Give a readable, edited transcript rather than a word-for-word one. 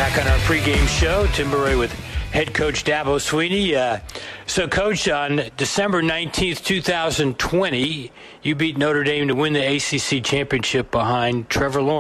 Back on our pregame show, Tim Murray with head coach Dabo Swinney. So, Coach, on December 19th, 2020, you beat Notre Dame to win the ACC championship behind Trevor Lawrence.